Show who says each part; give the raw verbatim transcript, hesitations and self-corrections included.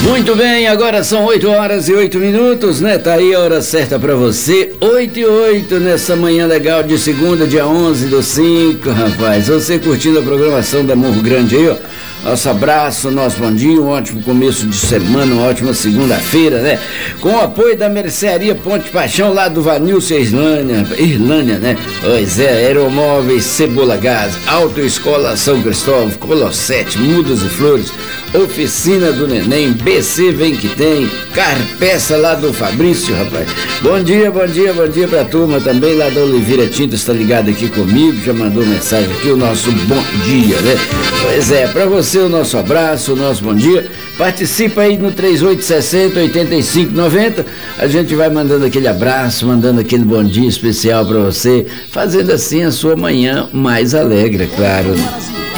Speaker 1: Muito bem, agora são oito horas e oito minutos, né? Tá aí a hora certa pra você, oito e oito nessa manhã legal de segunda, dia onze do cinco, rapaz. Você curtindo a programação da Morro Grande aí, ó. Nosso abraço, nosso bom dia, um ótimo começo de semana, uma ótima segunda-feira, né? Com o apoio da Mercearia Ponte Paixão, lá do Vanilson Irlânia, Irlânia, né? Pois é, Aeromóveis, Cebola Gás, Autoescola São Cristóvão, Colossete, Mudas e Flores, Oficina do Neném, B C Vem Que Tem, Carpeça lá do Fabrício, rapaz. Bom dia, bom dia, bom dia pra turma também lá da Oliveira Tintas, tá ligado aqui comigo, já mandou mensagem aqui, o nosso bom dia, né? Pois é, pra você o nosso abraço, o nosso bom dia. Participa aí no três oito seis zero, oito cinco nove zero. A gente vai mandando aquele abraço, mandando aquele bom dia especial para você, fazendo assim a sua manhã mais alegre, é claro.